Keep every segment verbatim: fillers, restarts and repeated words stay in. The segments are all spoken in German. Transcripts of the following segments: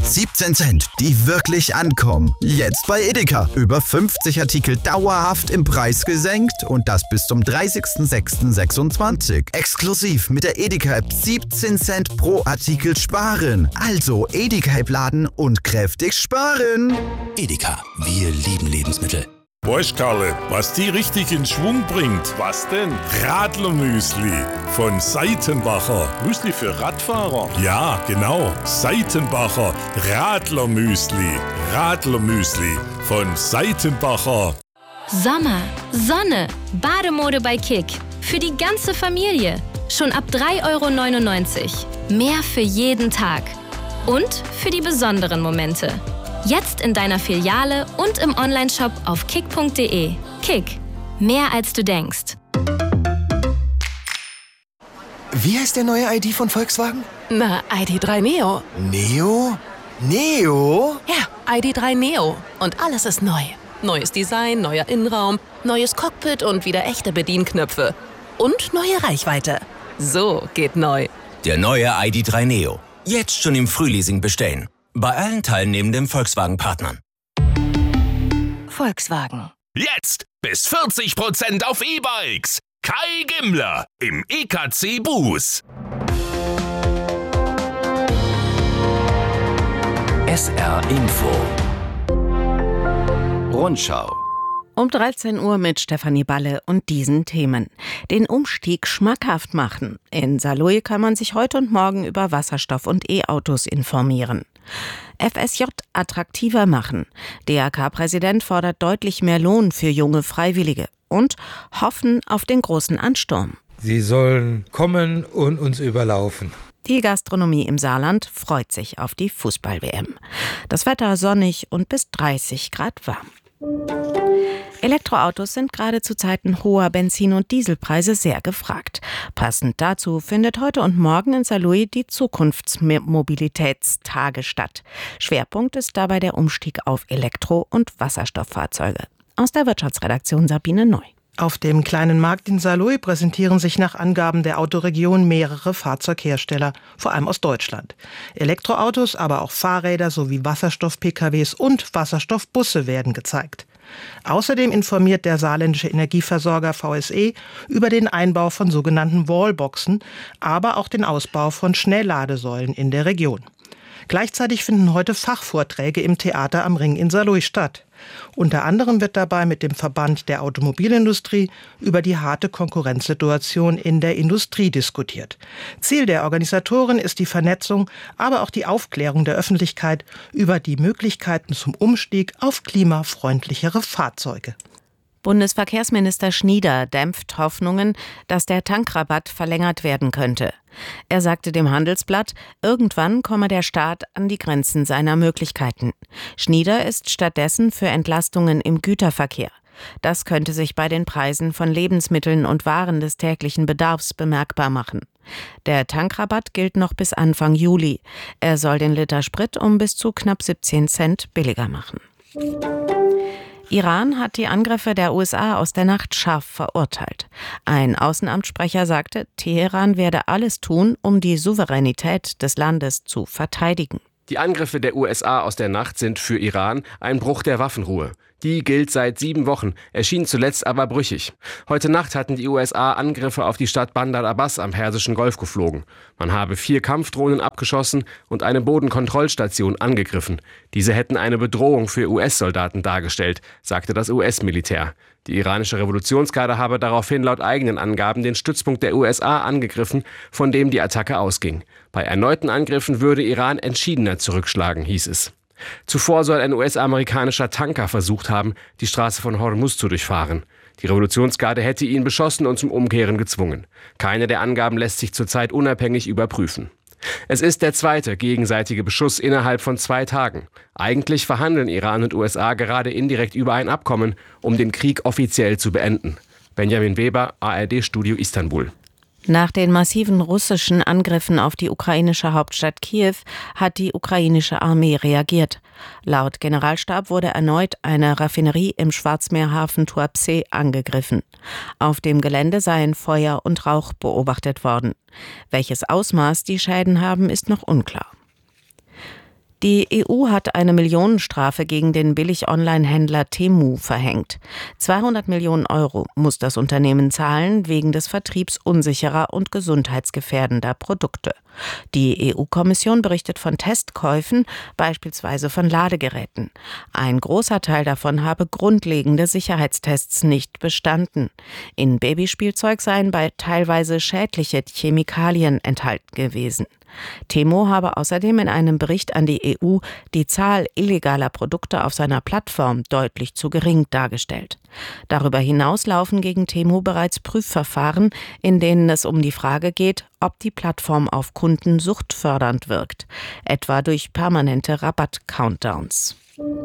siebzehn Cent, die wirklich ankommen. Jetzt bei Edeka. Über fünfzig Artikel dauerhaft im Preis gesenkt und das bis zum dreißigsten sechsten sechsundzwanzig. Exklusiv mit der Edeka-App siebzehn Cent pro Artikel sparen. Also Edeka-App laden und kräftig sparen. Edeka, wir lieben Lebensmittel. Weißt Karle, was die richtig in Schwung bringt? Was denn? Radlermüsli von Seitenbacher. Müsli für Radfahrer? Ja, genau. Seitenbacher Radlermüsli. Radlermüsli von Seitenbacher. Sommer, Sonne, Bademode bei Kick. Für die ganze Familie. Schon ab drei Euro neunundneunzig. Mehr für jeden Tag. Und für die besonderen Momente. Jetzt in deiner Filiale und im Onlineshop auf kick punkt de. Kick. Mehr als du denkst. Wie heißt der neue I D von Volkswagen? Na, I D drei Neo. Neo? Neo? Ja, I D drei Neo. Und alles ist neu. Neues Design, neuer Innenraum, neues Cockpit und wieder echte Bedienknöpfe. Und neue Reichweite. So geht neu. Der neue I D drei Neo. Jetzt schon im Frühleasing bestellen. Bei allen teilnehmenden Volkswagen-Partnern. Volkswagen. Jetzt bis vierzig Prozent auf E-Bikes. Kai Gimmler im E K C Bus. S R Info. Rundschau. Um dreizehn Uhr mit Stefanie Balle und diesen Themen. Den Umstieg schmackhaft machen. In Saarlouis kann man sich heute und morgen über Wasserstoff- und E-Autos informieren. F S J attraktiver machen. D R K-Präsident fordert deutlich mehr Lohn für junge Freiwillige. Und hoffen auf den großen Ansturm. Sie sollen kommen und uns überlaufen. Die Gastronomie im Saarland freut sich auf die Fußball-W M. Das Wetter sonnig und bis dreißig Grad warm. Elektroautos sind gerade zu Zeiten hoher Benzin- und Dieselpreise sehr gefragt. Passend dazu findet heute und morgen in Saarlouis die Zukunftsmobilitätstage statt. Schwerpunkt ist dabei der Umstieg auf Elektro- und Wasserstofffahrzeuge. Aus der Wirtschaftsredaktion Sabine Neu. Auf dem kleinen Markt in Saarlouis präsentieren sich nach Angaben der Autoregion mehrere Fahrzeughersteller, vor allem aus Deutschland. Elektroautos, aber auch Fahrräder sowie Wasserstoff-P K Ws und Wasserstoffbusse werden gezeigt. Außerdem informiert der saarländische Energieversorger V S E über den Einbau von sogenannten Wallboxen, aber auch den Ausbau von Schnellladesäulen in der Region. Gleichzeitig finden heute Fachvorträge im Theater am Ring in Saarlouis statt. Unter anderem wird dabei mit dem Verband der Automobilindustrie über die harte Konkurrenzsituation in der Industrie diskutiert. Ziel der Organisatoren ist die Vernetzung, aber auch die Aufklärung der Öffentlichkeit über die Möglichkeiten zum Umstieg auf klimafreundlichere Fahrzeuge. Bundesverkehrsminister Schnieder dämpft Hoffnungen, dass der Tankrabatt verlängert werden könnte. Er sagte dem Handelsblatt, irgendwann komme der Staat an die Grenzen seiner Möglichkeiten. Schnieder ist stattdessen für Entlastungen im Güterverkehr. Das könnte sich bei den Preisen von Lebensmitteln und Waren des täglichen Bedarfs bemerkbar machen. Der Tankrabatt gilt noch bis Anfang Juli. Er soll den Liter Sprit um bis zu knapp siebzehn Cent billiger machen. Iran hat die Angriffe der U S A aus der Nacht scharf verurteilt. Ein Außenamtssprecher sagte, Teheran werde alles tun, um die Souveränität des Landes zu verteidigen. Die Angriffe der U S A aus der Nacht sind für Iran ein Bruch der Waffenruhe. Die gilt seit sieben Wochen, erschien zuletzt aber brüchig. Heute Nacht hatten die U S A Angriffe auf die Stadt Bandar Abbas am Persischen Golf geflogen. Man habe vier Kampfdrohnen abgeschossen und eine Bodenkontrollstation angegriffen. Diese hätten eine Bedrohung für U S-Soldaten dargestellt, sagte das U S-Militär. Die iranische Revolutionsgarde habe daraufhin laut eigenen Angaben den Stützpunkt der U S A angegriffen, von dem die Attacke ausging. Bei erneuten Angriffen würde Iran entschiedener zurückschlagen, hieß es. Zuvor soll ein U S-amerikanischer Tanker versucht haben, die Straße von Hormuz zu durchfahren. Die Revolutionsgarde hätte ihn beschossen und zum Umkehren gezwungen. Keine der Angaben lässt sich zurzeit unabhängig überprüfen. Es ist der zweite gegenseitige Beschuss innerhalb von zwei Tagen. Eigentlich verhandeln Iran und U S A gerade indirekt über ein Abkommen, um den Krieg offiziell zu beenden. Benjamin Weber, A R D-Studio Istanbul. Nach den massiven russischen Angriffen auf die ukrainische Hauptstadt Kiew hat die ukrainische Armee reagiert. Laut Generalstab wurde erneut eine Raffinerie im Schwarzmeerhafen Tuapse angegriffen. Auf dem Gelände seien Feuer und Rauch beobachtet worden. Welches Ausmaß die Schäden haben, ist noch unklar. Die E U hat eine Millionenstrafe gegen den Billig-Online-Händler Temu verhängt. zweihundert Millionen Euro muss das Unternehmen zahlen wegen des Vertriebs unsicherer und gesundheitsgefährdender Produkte. Die E U-Kommission berichtet von Testkäufen, beispielsweise von Ladegeräten. Ein großer Teil davon habe grundlegende Sicherheitstests nicht bestanden. In Babyspielzeug seien bei teilweise schädliche Chemikalien enthalten gewesen. Temu habe außerdem in einem Bericht an die E U die Zahl illegaler Produkte auf seiner Plattform deutlich zu gering dargestellt. Darüber hinaus laufen gegen Temu bereits Prüfverfahren, in denen es um die Frage geht, ob die Plattform auf Kunden suchtfördernd wirkt, etwa durch permanente Rabatt-Countdowns.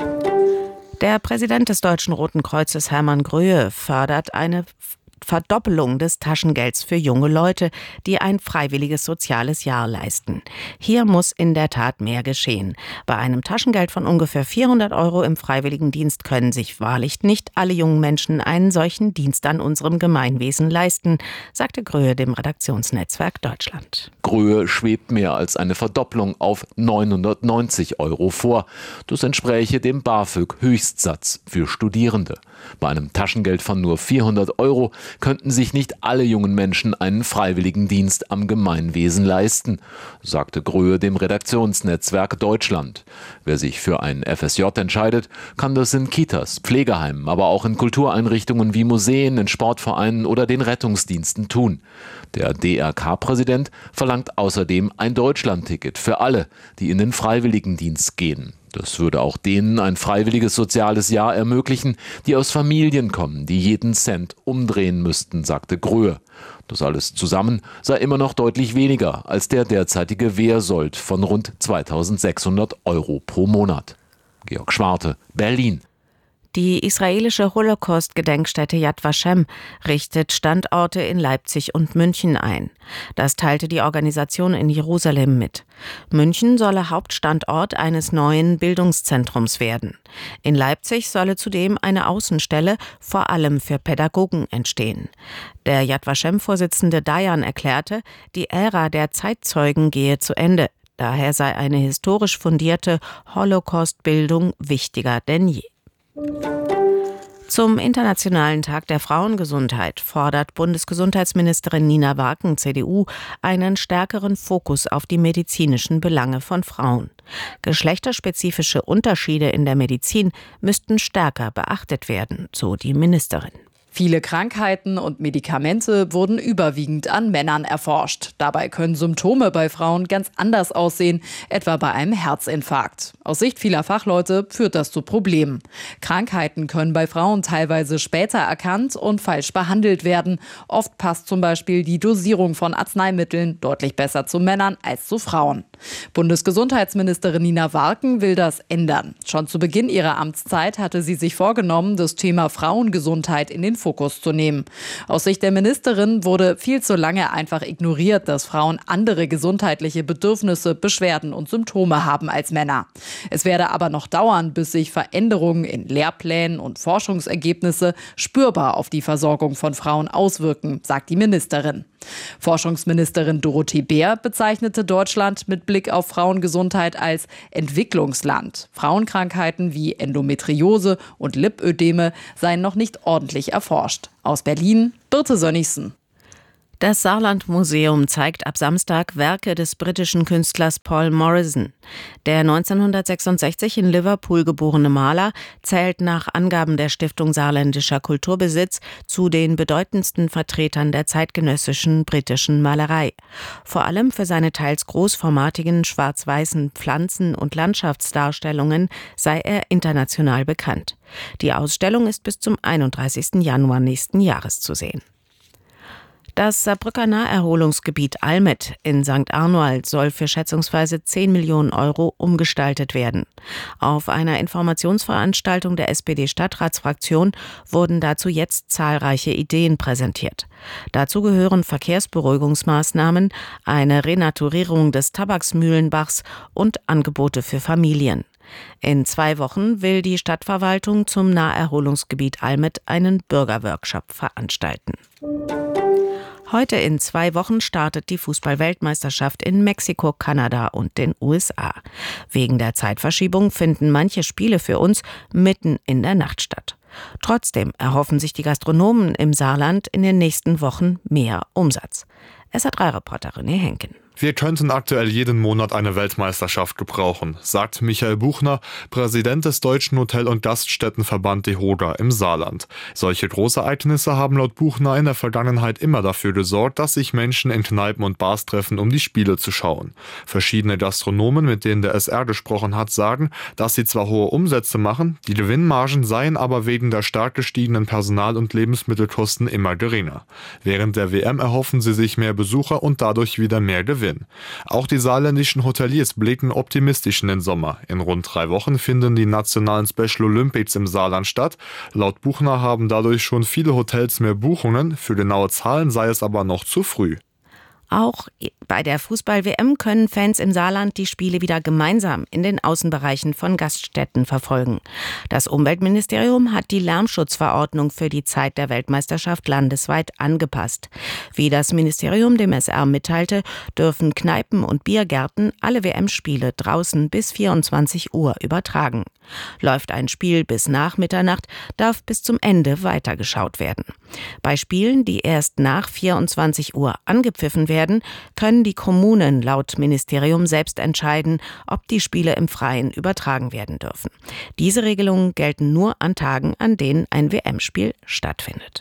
Der Präsident des Deutschen Roten Kreuzes, Hermann Gröhe, fördert eine Verdoppelung des Taschengelds für junge Leute, die ein freiwilliges soziales Jahr leisten. Hier muss in der Tat mehr geschehen. Bei einem Taschengeld von ungefähr vierhundert Euro im Freiwilligendienst können sich wahrlich nicht alle jungen Menschen einen solchen Dienst an unserem Gemeinwesen leisten, sagte Gröhe dem Redaktionsnetzwerk Deutschland. Gröhe schwebt mehr als eine Verdopplung auf neunhundertneunzig Euro vor. Das entspräche dem BAföG-Höchstsatz für Studierende. Bei einem Taschengeld von nur vierhundert Euro könnten sich nicht alle jungen Menschen einen Freiwilligendienst am Gemeinwesen leisten, sagte Gröhe dem Redaktionsnetzwerk Deutschland. Wer sich für ein F S J entscheidet, kann das in Kitas, Pflegeheimen, aber auch in Kultureinrichtungen wie Museen, in Sportvereinen oder den Rettungsdiensten tun. Der D R K-Präsident verlangt außerdem ein Deutschlandticket für alle, die in den Freiwilligendienst gehen. Das würde auch denen ein freiwilliges soziales Jahr ermöglichen, die aus Familien kommen, die jeden Cent umdrehen müssten, sagte Gröhe. Das alles zusammen sei immer noch deutlich weniger als der derzeitige Wehrsold von rund zweitausendsechshundert Euro pro Monat. Georg Schwarte, Berlin. Die israelische Holocaust-Gedenkstätte Yad Vashem richtet Standorte in Leipzig und München ein. Das teilte die Organisation in Jerusalem mit. München solle Hauptstandort eines neuen Bildungszentrums werden. In Leipzig solle zudem eine Außenstelle vor allem für Pädagogen entstehen. Der Yad Vashem-Vorsitzende Dayan erklärte, die Ära der Zeitzeugen gehe zu Ende. Daher sei eine historisch fundierte Holocaust-Bildung wichtiger denn je. Zum Internationalen Tag der Frauengesundheit fordert Bundesgesundheitsministerin Nina Warken, C D U, einen stärkeren Fokus auf die medizinischen Belange von Frauen. Geschlechterspezifische Unterschiede in der Medizin müssten stärker beachtet werden, so die Ministerin. Viele Krankheiten und Medikamente wurden überwiegend an Männern erforscht. Dabei können Symptome bei Frauen ganz anders aussehen, etwa bei einem Herzinfarkt. Aus Sicht vieler Fachleute führt das zu Problemen. Krankheiten können bei Frauen teilweise später erkannt und falsch behandelt werden. Oft passt zum Beispiel die Dosierung von Arzneimitteln deutlich besser zu Männern als zu Frauen. Bundesgesundheitsministerin Nina Warken will das ändern. Schon zu Beginn ihrer Amtszeit hatte sie sich vorgenommen, das Thema Frauengesundheit in den Fokus zu nehmen. Aus Sicht der Ministerin wurde viel zu lange einfach ignoriert, dass Frauen andere gesundheitliche Bedürfnisse, Beschwerden und Symptome haben als Männer. Es werde aber noch dauern, bis sich Veränderungen in Lehrplänen und Forschungsergebnisse spürbar auf die Versorgung von Frauen auswirken, sagt die Ministerin. Forschungsministerin Dorothee Bär bezeichnete Deutschland mit Blick auf Frauengesundheit als Entwicklungsland. Frauenkrankheiten wie Endometriose und Lipödeme seien noch nicht ordentlich erforscht. Aus Berlin, Birte Sönnigsen. Das Saarland-Museum zeigt ab Samstag Werke des britischen Künstlers Paul Morrison. Der neunzehnhundertsechsundsechzig in Liverpool geborene Maler zählt nach Angaben der Stiftung Saarländischer Kulturbesitz zu den bedeutendsten Vertretern der zeitgenössischen britischen Malerei. Vor allem für seine teils großformatigen schwarz-weißen Pflanzen- und Landschaftsdarstellungen sei er international bekannt. Die Ausstellung ist bis zum einunddreißigsten Januar nächsten Jahres zu sehen. Das Saarbrücker Naherholungsgebiet Almet in Sankt Arnold soll für schätzungsweise zehn Millionen Euro umgestaltet werden. Auf einer Informationsveranstaltung der S P D-Stadtratsfraktion wurden dazu jetzt zahlreiche Ideen präsentiert. Dazu gehören Verkehrsberuhigungsmaßnahmen, eine Renaturierung des Tabaksmühlenbachs und Angebote für Familien. In zwei Wochen will die Stadtverwaltung zum Naherholungsgebiet Almet einen Bürgerworkshop veranstalten. Heute in zwei Wochen startet die Fußball-Weltmeisterschaft in Mexiko, Kanada und den U S A. Wegen der Zeitverschiebung finden manche Spiele für uns mitten in der Nacht statt. Trotzdem erhoffen sich die Gastronomen im Saarland in den nächsten Wochen mehr Umsatz. S R drei Reporter René Henken. Wir könnten aktuell jeden Monat eine Weltmeisterschaft gebrauchen, sagt Michael Buchner, Präsident des Deutschen Hotel- und Gaststättenverband DEHOGA im Saarland. Solche Großereignisse haben laut Buchner in der Vergangenheit immer dafür gesorgt, dass sich Menschen in Kneipen und Bars treffen, um die Spiele zu schauen. Verschiedene Gastronomen, mit denen der S R gesprochen hat, sagen, dass sie zwar hohe Umsätze machen, die Gewinnmargen seien aber wegen der stark gestiegenen Personal- und Lebensmittelkosten immer geringer. Während der W M erhoffen sie sich mehr Besucher und dadurch wieder mehr Gewinn. Auch die saarländischen Hoteliers blicken optimistisch in den Sommer. In rund drei Wochen finden die nationalen Special Olympics im Saarland statt. Laut Buchner haben dadurch schon viele Hotels mehr Buchungen. Für genaue Zahlen sei es aber noch zu früh. Auch bei der Fußball-W M können Fans im Saarland die Spiele wieder gemeinsam in den Außenbereichen von Gaststätten verfolgen. Das Umweltministerium hat die Lärmschutzverordnung für die Zeit der Weltmeisterschaft landesweit angepasst. Wie das Ministerium dem S R mitteilte, dürfen Kneipen und Biergärten alle W M-Spiele draußen bis vierundzwanzig Uhr übertragen. Läuft ein Spiel bis nach Mitternacht, darf bis zum Ende weitergeschaut werden. Bei Spielen, die erst nach vierundzwanzig Uhr angepfiffen werden, können die Kommunen laut Ministerium selbst entscheiden, ob die Spiele im Freien übertragen werden dürfen. Diese Regelungen gelten nur an Tagen, an denen ein W M-Spiel stattfindet.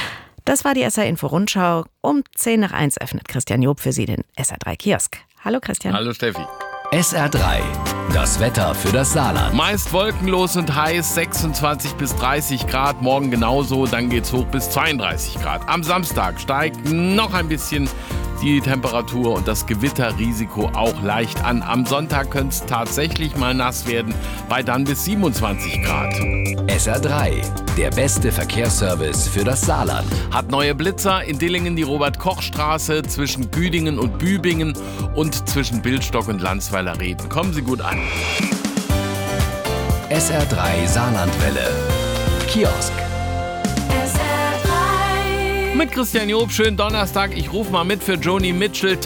Das war die S R-Info-Rundschau. Um zehn nach eins öffnet Christian Job für Sie den S R drei Kiosk. Hallo Christian. Hallo Steffi. S R drei, das Wetter für das Saarland. Meist wolkenlos und heiß, sechsundzwanzig bis dreißig Grad. Morgen genauso, dann geht's hoch bis zweiunddreißig Grad. Am Samstag steigt noch ein bisschen die Temperatur und das Gewitterrisiko auch leicht an. Am Sonntag könnte es tatsächlich mal nass werden, bei dann bis siebenundzwanzig Grad. S R drei, der beste Verkehrsservice für das Saarland. Hat neue Blitzer in Dillingen die Robert-Koch-Straße zwischen Güdingen und Bübingen und zwischen Bildstock und Landsweiler Reden. Kommen Sie gut an. S R drei Saarlandwelle. Kiosk. Mit Christian Job, schönen Donnerstag. Ich rufe mal mit für Joni Mitchell.